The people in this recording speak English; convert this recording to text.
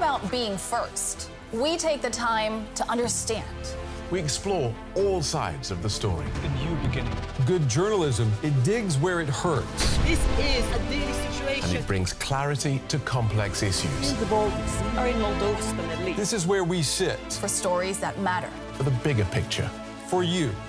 about being first. We take the time to understand. We explore all sides of the story. A new beginning. Good journalism, it digs where it hurts. This is a daily situation. And it brings clarity to complex issues. The Baltics are in Moldova, the Middle East. This is where we sit. For stories that matter. For the bigger picture. For you.